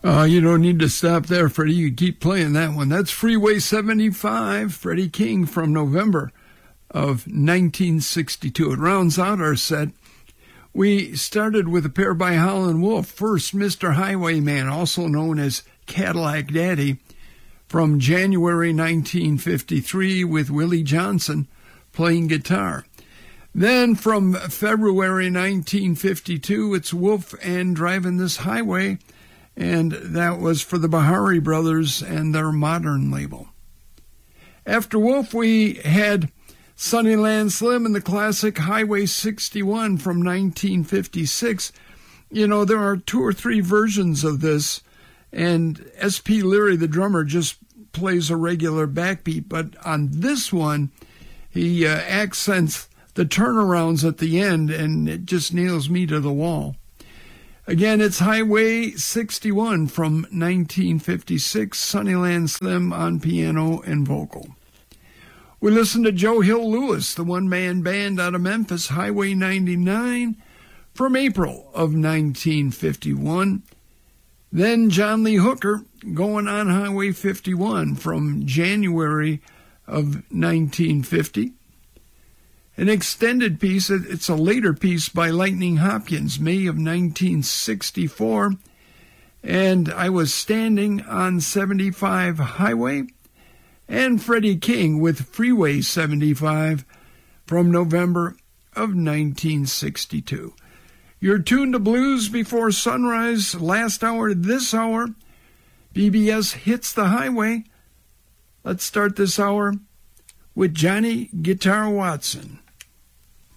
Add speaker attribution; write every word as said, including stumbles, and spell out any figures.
Speaker 1: Uh, you don't need to stop there, Freddie. You keep playing that one. That's Freeway seventy-five, Freddie King from November of nineteen sixty-two. It rounds out our set. We started with a pair by Howlin' Wolf. First, Mister Highwayman, also known as Cadillac Daddy, from January nineteen fifty-three with Willie Johnson playing guitar. Then from February nineteen fifty-two, it's Wolf and Driving This Highway, and that was for the Bahari Brothers and their Modern label. After Wolf, we had Sunnyland Slim and the classic Highway sixty-one from nineteen fifty-six. You know, there are two or three versions of this, and S P Leary, the drummer, just plays a regular backbeat, but on this one, he uh, accents the turnarounds at the end, and it just nails me to the wall. Again, it's Highway sixty-one from nineteen fifty-six, Sunnyland Slim on piano and vocal. We listened to Joe Hill Lewis, the one-man band out of Memphis, Highway ninety-nine, from April of nineteen fifty-one. Then John Lee Hooker, Going on Highway fifty-one, from January of nineteen fifty. An extended piece, it's a later piece by Lightning Hopkins, May of nineteen sixty-four. And I Was Standing on seventy-five Highway. And Freddie King with Freeway seventy-five from November of nineteen sixty-two. You're tuned to Blues Before Sunrise, last hour, this hour. B B S Hits the Highway. Let's start this hour with Johnny Guitar Watson.